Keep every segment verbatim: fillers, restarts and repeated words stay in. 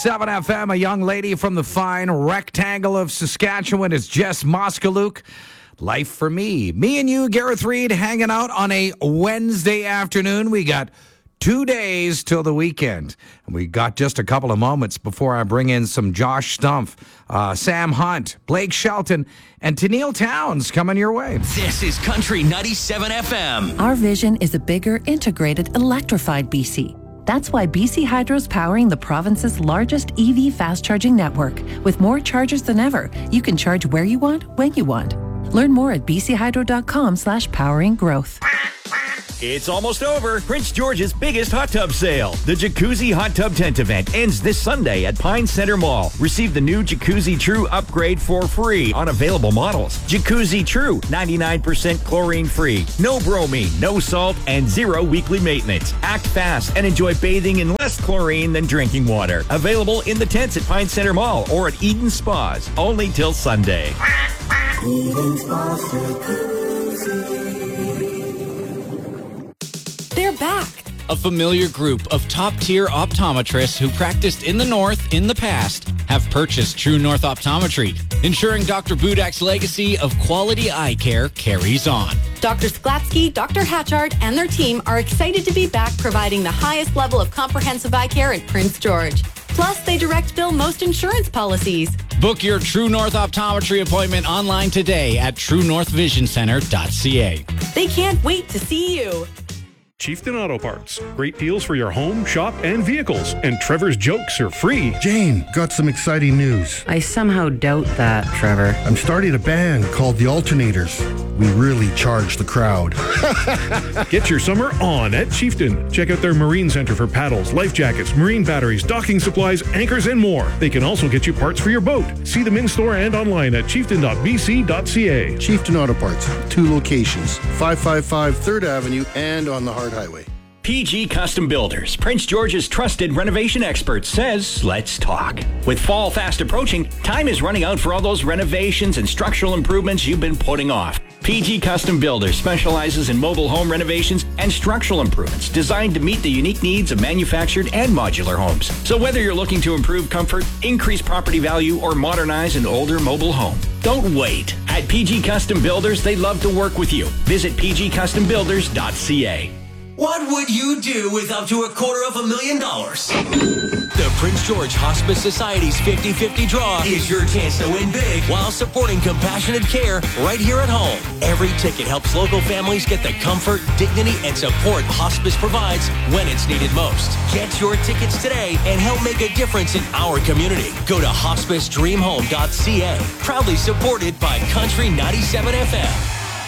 seven F M, a young lady from the fine rectangle of Saskatchewan is Jess Moskaluk. Life for me. Me and you, Gareth Reed, hanging out on a Wednesday afternoon. We got two days till the weekend. And we got just a couple of moments before I bring in some Josh Stumpf, uh, Sam Hunt, Blake Shelton, and Tennille Towns coming your way. This is Country ninety-seven F M. Our vision is a bigger, integrated, electrified B C. That's why B C Hydro's powering the province's largest E V fast-charging network. With more chargers than ever, you can charge where you want, when you want. Learn more at bchydro.com slash powering growth. It's almost over. Prince George's biggest hot tub sale. The Jacuzzi Hot Tub Tent event ends this Sunday at Pine Center Mall. Receive the new Jacuzzi True upgrade for free on available models. Jacuzzi True, ninety-nine percent chlorine free. No bromine, no salt, and zero weekly maintenance. Act fast and enjoy bathing in less chlorine than drinking water. Available in the tents at Pine Center Mall or at Eden Spas. Only till Sunday. Eden Spas Jacuzzi. They're back. A familiar group of top-tier optometrists who practiced in the North in the past have purchased True North Optometry, ensuring Doctor Budak's legacy of quality eye care carries on. Doctor Sklatsky, Doctor Hatchard, and their team are excited to be back providing the highest level of comprehensive eye care at Prince George. Plus, they direct bill most insurance policies. Book your True North Optometry appointment online today at true north vision center dot c a. They can't wait to see you. Chieftain Auto Parts. Great deals for your home, shop, and vehicles. And Trevor's jokes are free. Jane, got some exciting news. I somehow doubt that, Trevor. I'm starting a band called The Alternators. We really charge the crowd. Get your summer on at Chieftain. Check out their Marine Center for paddles, life jackets, marine batteries, docking supplies, anchors, and more. They can also get you parts for your boat. See them in-store and online at chieftain dot b c dot c a. Chieftain Auto Parts. Two locations. five five five third Avenue and on the Hard Highway. P G Custom Builders, Prince George's trusted renovation expert, says, let's talk. With fall fast approaching, time is running out for all those renovations and structural improvements you've been putting off. P G Custom Builders specializes in mobile home renovations and structural improvements designed to meet the unique needs of manufactured and modular homes. So whether you're looking to improve comfort, increase property value, or modernize an older mobile home, don't wait. At P G Custom Builders, they love to work with you. Visit p g custom builders dot c a. What would you do with up to a quarter of a million dollars? The Prince George Hospice Society's fifty-fifty draw is your chance to win big while supporting compassionate care right here at home. Every ticket helps local families get the comfort, dignity, and support hospice provides when it's needed most. Get your tickets today and help make a difference in our community. Go to hospice dream home dot c a. Proudly supported by Country ninety-seven F M.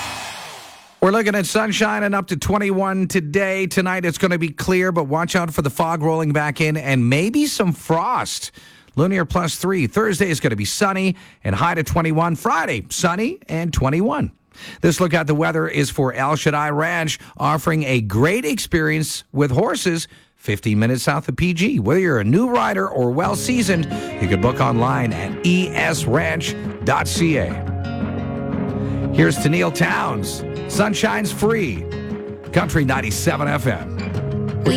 We're looking at sunshine and up to twenty-one today. Tonight it's going to be clear, but watch out for the fog rolling back in and maybe some frost. Lunar plus three. Thursday is going to be sunny and high to twenty-one. Friday, sunny and twenty-one. This look at the weather is for El Shaddai Ranch, offering a great experience with horses fifteen minutes south of P G. Whether you're a new rider or well-seasoned, you can book online at e s ranch dot c a. Here's Tennille Towns. Sunshine's free. Country ninety-seven F M.